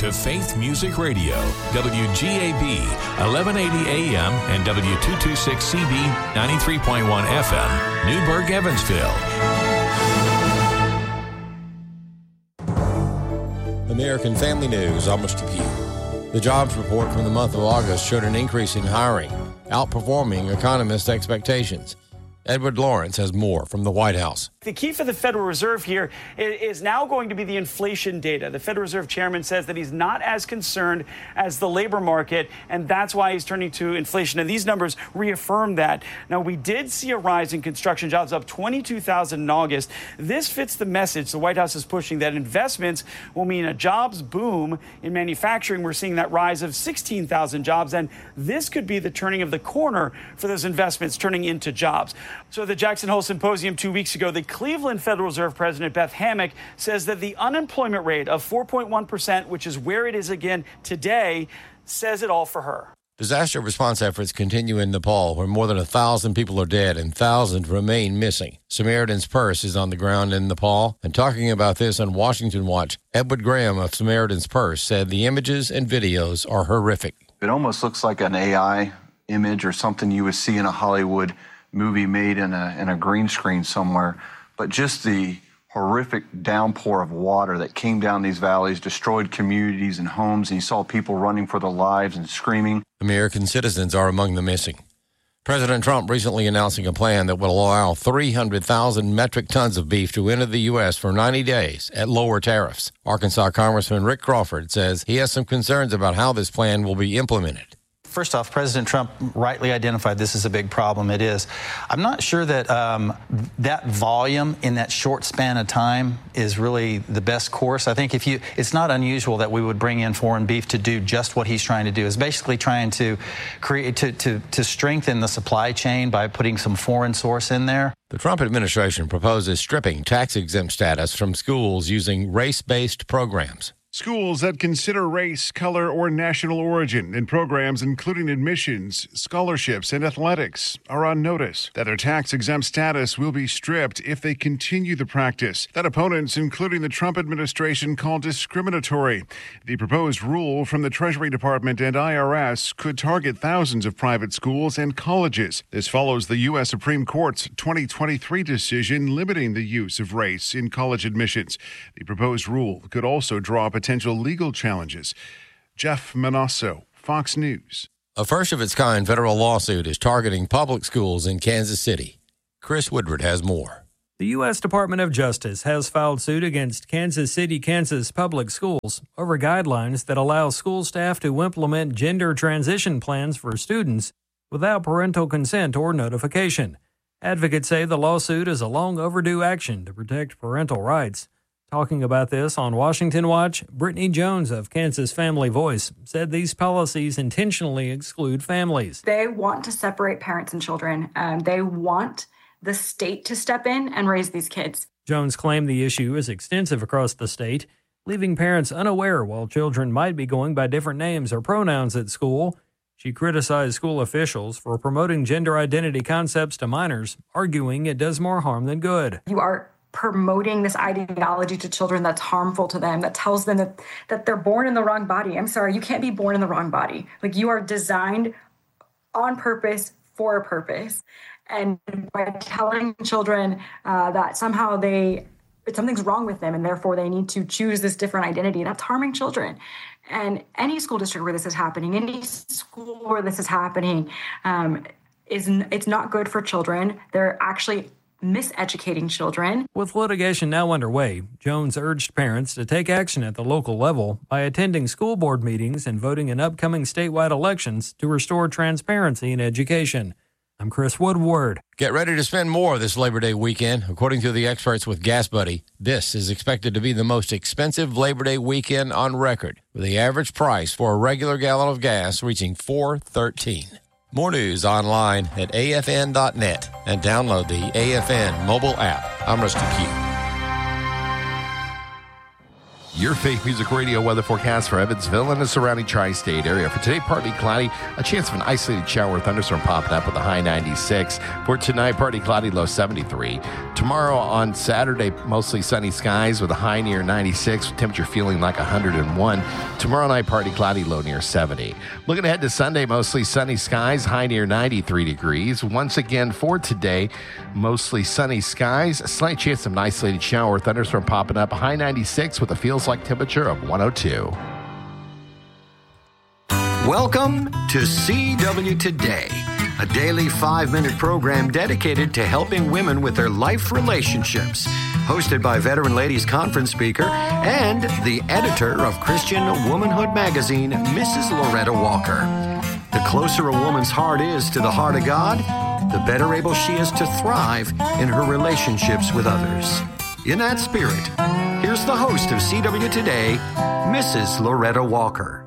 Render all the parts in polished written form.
to Faith Music Radio, WGAB, 1180 AM and W226CB, 93.1 FM, Newburgh, Evansville. American Family News, almost a few. The jobs report from the month of August showed an increase in hiring, outperforming economists' expectations. Edward Lawrence has more from the White House. The key for the Federal Reserve here is now going to be the inflation data. The Federal Reserve chairman says that he's not as concerned as the labor market, and that's why he's turning to inflation. And these numbers reaffirm that. Now, we did see a rise in construction jobs, up 22,000 in August. This fits the message the White House is pushing, that investments will mean a jobs boom in manufacturing. We're seeing that rise of 16,000 jobs, and this could be the turning of the corner for those investments turning into jobs. So at the Jackson Hole Symposium 2 weeks ago, the Cleveland Federal Reserve President Beth Hammack says that the unemployment rate of 4.1%, which is where it is again today, says it all for her. Disaster response efforts continue in Nepal, where more than 1,000 people are dead and thousands remain missing. Samaritan's Purse is on the ground in Nepal, and talking about this on Washington Watch, Edward Graham of Samaritan's Purse said the images and videos are horrific. It almost looks like an AI image or something you would see in a Hollywood movie made in a green screen somewhere, but just the horrific downpour of water that came down these valleys, destroyed communities and homes, and you saw people running for their lives and screaming. American citizens are among the missing. President Trump recently announcing a plan that will allow 300,000 metric tons of beef to enter the U.S. for 90 days at lower tariffs. Arkansas Congressman Rick Crawford says he has some concerns about how this plan will be implemented. First off, President Trump rightly identified this as a big problem. It is. I'm not sure that that volume in that short span of time is really the best course. I think it's not unusual that we would bring in foreign beef to do just what he's trying to do. Is basically trying to create to strengthen the supply chain by putting some foreign source in there. The Trump administration proposes stripping tax-exempt status from schools using race-based programs. Schools that consider race, color, or national origin in programs including admissions, scholarships, and athletics are on notice that their tax-exempt status will be stripped if they continue the practice that opponents, including the Trump administration, call discriminatory. The proposed rule from the Treasury Department and IRS could target thousands of private schools and colleges. This follows the U.S. Supreme Court's 2023 decision limiting the use of race in college admissions. The proposed rule could also draw potential legal challenges. Jeff Manasso, Fox News. A first-of-its-kind federal lawsuit is targeting public schools in Kansas City. Chris Woodward has more. The U.S. Department of Justice has filed suit against Kansas City, Kansas public schools over guidelines that allow school staff to implement gender transition plans for students without parental consent or notification. Advocates say the lawsuit is a long overdue action to protect parental rights. Talking about this on Washington Watch, Brittany Jones of Kansas Family Voice said these policies intentionally exclude families. They want to separate parents and children. They want the state to step in and raise these kids. Jones claimed the issue is extensive across the state, leaving parents unaware while children might be going by different names or pronouns at school. She criticized school officials for promoting gender identity concepts to minors, arguing it does more harm than good. You are promoting this ideology to children that's harmful to them, that tells them that they're born in the wrong body. I'm sorry, you can't be born in the wrong body. Like, you are designed on purpose for a purpose. And by telling children that somehow something's wrong with them and therefore they need to choose this different identity, that's harming children. And any school district where this is happening, any school where this is happening, it's not good for children. They're actually miseducating children. With litigation now underway, Jones urged parents to take action at the local level by attending school board meetings and voting in upcoming statewide elections to restore transparency in education. I'm Chris Woodward. Get ready to spend more this Labor Day weekend. According to the experts with Gas Buddy, this is expected to be the most expensive Labor Day weekend on record, with the average price for a regular gallon of gas reaching $4.13. More news online at afn.net and download the AFN mobile app. I'm Rusty Q. Your Faith Music Radio weather forecast for Evansville and the surrounding tri-state area. For today, partly cloudy, a chance of an isolated shower or thunderstorm popping up with a high 96. For tonight, partly cloudy, low 73. Tomorrow on Saturday, mostly sunny skies with a high near 96, with temperature feeling like 101. Tomorrow night, partly cloudy, low near 70. Looking ahead to Sunday, mostly sunny skies, high near 93 degrees. Once again for today, mostly sunny skies, a slight chance of an isolated shower or thunderstorm popping up, a high 96 with a feels like temperature of 102. Welcome to CW Today, a daily 5-minute program dedicated to helping women with their life relationships. Hosted by Veteran Ladies Conference speaker and the editor of Christian Womanhood magazine, Mrs. Loretta Walker. The closer a woman's heart is to the heart of God, the better able she is to thrive in her relationships with others. In that spirit, here's the host of CW Today, Mrs. Loretta Walker.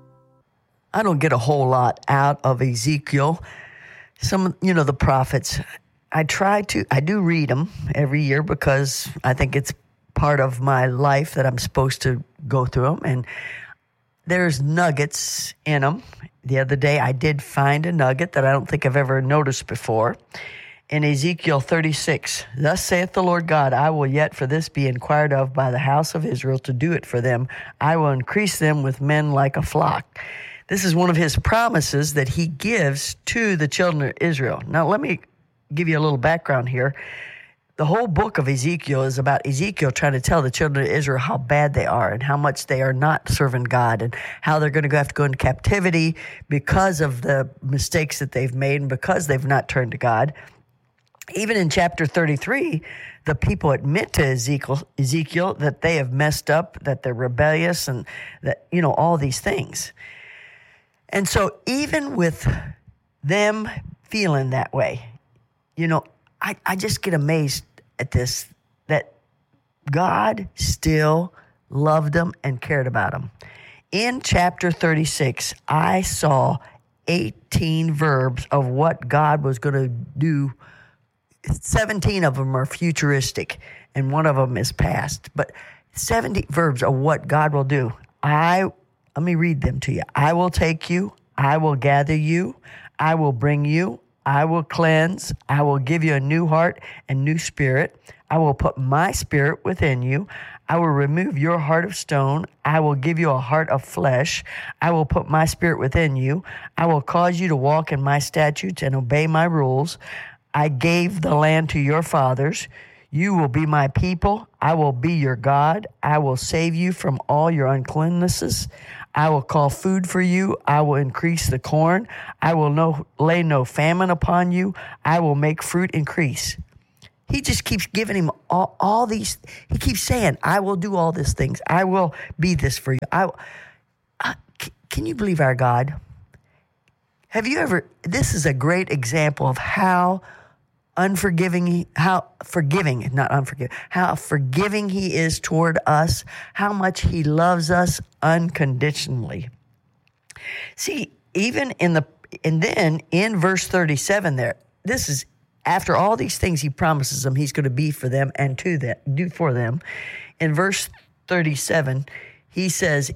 I don't get a whole lot out of Ezekiel. The prophets. I do read them every year because I think it's part of my life that I'm supposed to go through them. And there's nuggets in them. The other day I did find a nugget that I don't think I've ever noticed before. In Ezekiel 36, thus saith the Lord God, I will yet for this be inquired of by the house of Israel to do it for them. I will increase them with men like a flock. This is one of his promises that he gives to the children of Israel. Now, let me give you a little background here. The whole book of Ezekiel is about Ezekiel trying to tell the children of Israel how bad they are and how much they are not serving God and how they're going to have to go into captivity because of the mistakes that they've made and because they've not turned to God. Even in chapter 33, the people admit to Ezekiel that they have messed up, that they're rebellious, and that, all these things. And so even with them feeling that way, I just get amazed at this, that God still loved them and cared about them. In chapter 36, I saw 18 verbs of what God was going to do. 17 of them are futuristic, and one of them is past. But 70 verbs are what God will do. Let me read them to you. I will take you. I will gather you. I will bring you. I will cleanse. I will give you a new heart and new spirit. I will put my spirit within you. I will remove your heart of stone. I will give you a heart of flesh. I will put my spirit within you. I will cause you to walk in my statutes and obey my rules. I gave the land to your fathers. You will be my people. I will be your God. I will save you from all your uncleannesses. I will call food for you. I will increase the corn. I will lay no famine upon you. I will make fruit increase. He just keeps giving him all these. He keeps saying, I will do all these things. I will be this for you. Can you believe our God? This is a great example of how forgiving he is toward us, how much he loves us unconditionally. See, and then in verse 37 there, this is after all these things he promises them he's going to be for them and do for them. In verse 37, he says,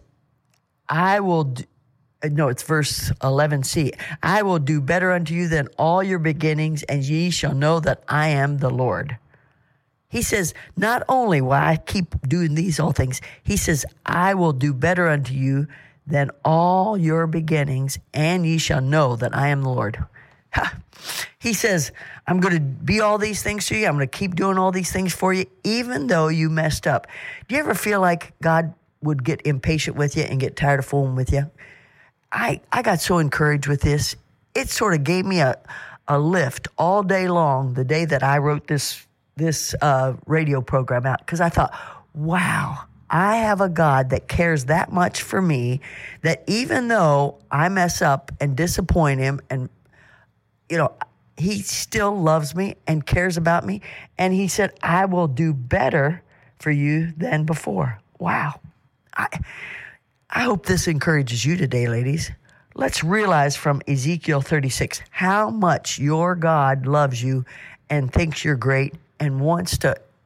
it's verse 11c. I will do better unto you than all your beginnings, and ye shall know that I am the Lord. He says, not only will I keep doing these all things, he says, I will do better unto you than all your beginnings, and ye shall know that I am the Lord. He says, I'm going to be all these things to you. I'm going to keep doing all these things for you, even though you messed up. Do you ever feel like God would get impatient with you and get tired of fooling with you? I got so encouraged with this. It sort of gave me a lift all day long the day that I wrote this radio program out, because I thought, wow, I have a God that cares that much for me, that even though I mess up and disappoint him, and he still loves me and cares about me. And he said, I will do better for you than before. Wow. I hope this encourages you today, ladies. Let's realize from Ezekiel 36 how much your God loves you and thinks you're great and wants to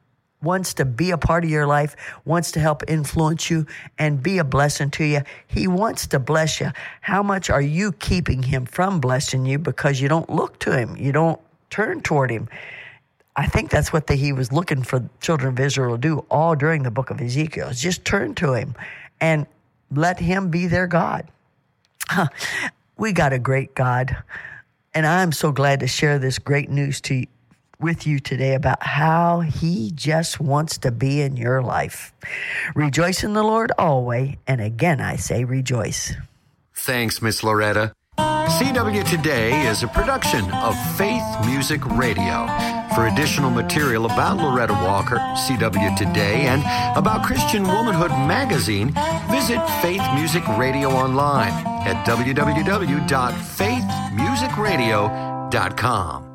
wants to be a part of your life, wants to help influence you and be a blessing to you. He wants to bless you. How much are you keeping him from blessing you because you don't look to him? You don't turn toward him. I think that's what he was looking for children of Israel to do all during the book of Ezekiel, is just turn to him and let him be their God. We got a great God, and I'm so glad to share this great news with you today about how he just wants to be in your life. Rejoice in the Lord always, and again I say rejoice. Thanks, Miss Loretta. CW Today is a production of Faith Music Radio. For additional material about Loretta Walker, CW Today, and about Christian Womanhood Magazine, visit Faith Music Radio online at www.faithmusicradio.com.